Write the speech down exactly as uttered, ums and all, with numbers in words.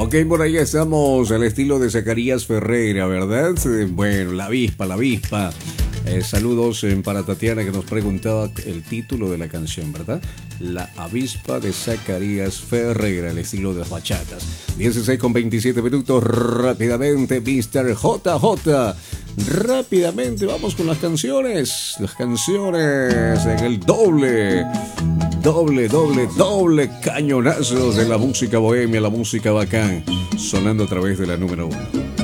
Ok, por ahí estamos al estilo de Zacarías Ferreira, ¿verdad? Bueno, la avispa, la avispa. Eh, saludos eh, para Tatiana que nos preguntaba el título de la canción, ¿verdad? La avispa de Zacarías Ferreira, el estilo de las bachatas. dieciséis con veintisiete minutos, rápidamente, mister J J. Rápidamente, vamos con las canciones. Las canciones en el doble. Doble, doble, doble cañonazos de la música bohemia, la música bacán, sonando a través de la número uno.